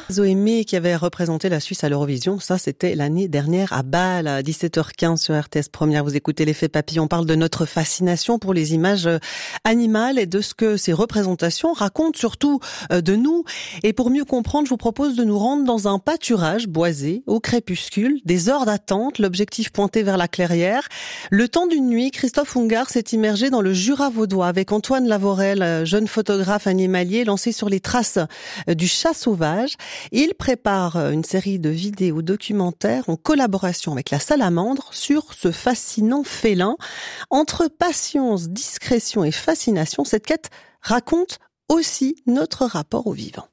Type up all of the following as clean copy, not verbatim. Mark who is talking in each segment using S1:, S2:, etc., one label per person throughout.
S1: Zoémé qui avait représenté la Suisse à l'Eurovision, ça c'était l'année dernière à Bâle, à 17h15 sur RTS Première. Vous écoutez l'effet papillon, on parle de notre fascination pour les images animales et de ce que ces représentations racontent surtout de nous. Et pour mieux comprendre, je vous propose de nous rendre dans un pâturage boisé au crépuscule, des heures d'attente, l'objectif pointé vers la clairière. Le temps d'une nuit, Christophe Ungart s'est immergé dans le Jura vaudois avec Antoine Lavorel, jeune photographe animalier lancé sur les traces du chat sauvage. Il prépare une série de vidéos documentaires en collaboration avec la Salamandre sur ce fascinant félin. Entre patience, discrétion et fascination, cette quête raconte aussi notre rapport au vivant.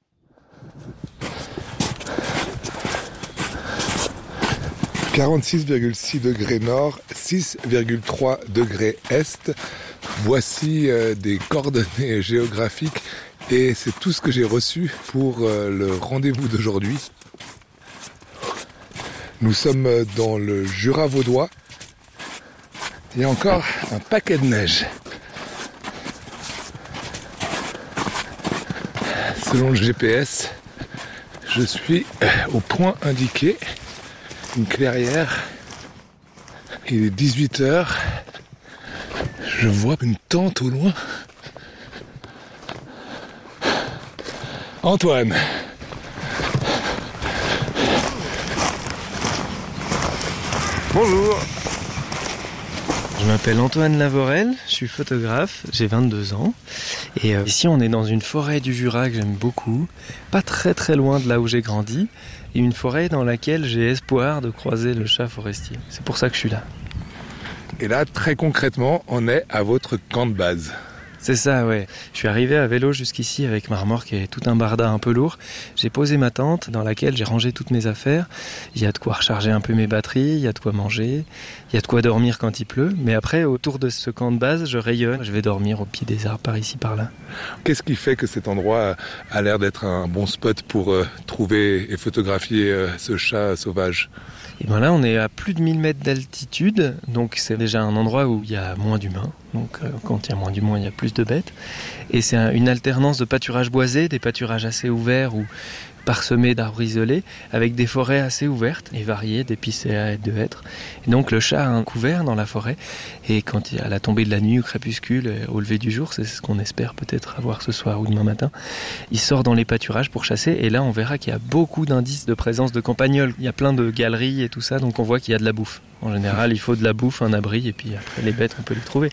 S1: «
S2: 46,6 degrés nord, 6,3 degrés est. Voici des coordonnées géographiques. Et c'est tout ce que j'ai reçu pour le rendez-vous d'aujourd'hui. Nous sommes dans le Jura vaudois. Il y a encore un paquet de neige. Selon le GPS, je suis au point indiqué, une clairière. Il est 18h. Je vois une tente au loin. Antoine.
S3: Bonjour. Je m'appelle Antoine Lavorel, je suis photographe, j'ai 22 ans. Et ici on est dans une forêt du Jura que j'aime beaucoup, pas très très loin de là où j'ai grandi, et une forêt dans laquelle j'ai espoir de croiser le chat forestier. C'est pour ça que je suis là.
S2: Et là, très concrètement, on est à votre camp de base.
S3: C'est ça, ouais. Je suis arrivé à vélo jusqu'ici avec ma remorque et tout un barda un peu lourd. J'ai posé ma tente dans laquelle j'ai rangé toutes mes affaires. Il y a de quoi recharger un peu mes batteries, il y a de quoi manger, il y a de quoi dormir quand il pleut. Mais après, autour de ce camp de base, je rayonne. Je vais dormir au pied des arbres par ici, par là.
S2: Qu'est-ce qui fait que cet endroit a l'air d'être un bon spot pour trouver et photographier ce chat sauvage ?
S3: Et bien là, on est à plus de 1000 mètres d'altitude, donc c'est déjà un endroit où il y a moins d'humains. Donc quand il y a moins d'humains, il y a plus de bêtes. Et c'est une alternance de pâturages boisés, des pâturages assez ouverts ou parsemés d'arbres isolés, avec des forêts assez ouvertes et variées, d'épicéas et de hêtres. Et donc le chat a un couvert dans la forêt, et quand il y a la tombée de la nuit, au crépuscule, au lever du jour, c'est ce qu'on espère peut-être avoir ce soir ou demain matin, il sort dans les pâturages pour chasser, et là on verra qu'il y a beaucoup d'indices de présence de campagnols. Il y a plein de galeries et tout ça, donc on voit qu'il y a de la bouffe. En général, il faut de la bouffe, un abri, et puis après les bêtes, on peut les trouver.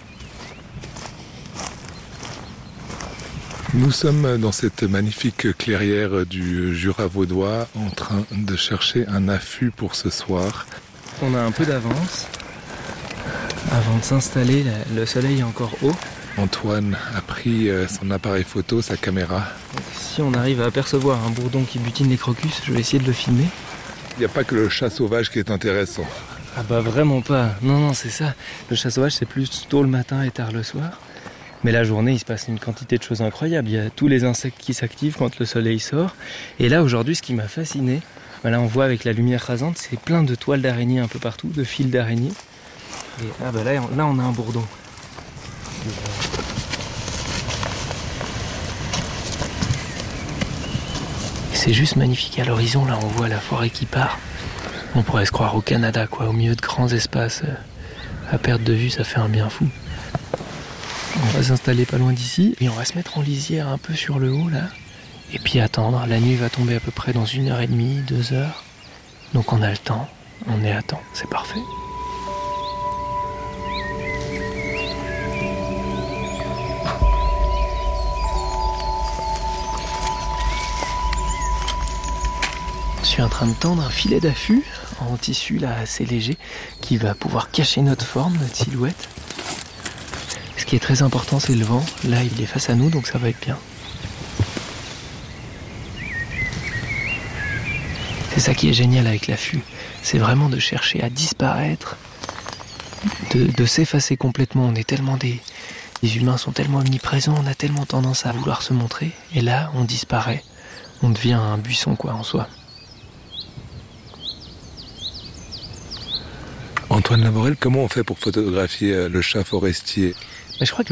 S2: Nous sommes dans cette magnifique clairière du Jura vaudois en train de chercher un affût pour ce soir.
S3: On a un peu d'avance. Avant de s'installer, le soleil est encore haut.
S2: Antoine a pris son appareil photo, sa caméra.
S3: Si on arrive à apercevoir un bourdon qui butine les crocus, je vais essayer de le filmer.
S2: Il n'y a pas que le chat sauvage qui est intéressant.
S3: Ah bah vraiment pas. Non, c'est ça. Le chat sauvage, c'est plus tôt le matin et tard le soir. Mais la journée, il se passe une quantité de choses incroyables. Il y a tous les insectes qui s'activent quand le soleil sort. Et là, aujourd'hui, ce qui m'a fasciné, là, on voit avec la lumière rasante, c'est plein de toiles d'araignées un peu partout, de fils d'araignées. Et là, on a un bourdon. C'est juste magnifique à l'horizon. Là, on voit la forêt qui part. On pourrait se croire au Canada, quoi, au milieu de grands espaces. À perte de vue, ça fait un bien fou. On va s'installer pas loin d'ici et on va se mettre en lisière un peu sur le haut là. Et puis attendre, la nuit va tomber à peu près dans 1h30, 2h. Donc on a le temps, on est à temps, c'est parfait. Je suis en train de tendre un filet d'affût en tissu là assez léger qui va pouvoir cacher notre forme, notre silhouette. Ce qui est très important, c'est le vent. Là, il est face à nous, donc ça va être bien. C'est ça qui est génial avec l'affût. C'est vraiment de chercher à disparaître, de s'effacer complètement. On est tellement les humains sont tellement omniprésents, on a tellement tendance à vouloir se montrer. Et là, on disparaît. On devient un buisson, quoi, en soi.
S2: Antoine Lavorel, comment on fait pour photographier le chat forestier ?
S3: Je crois que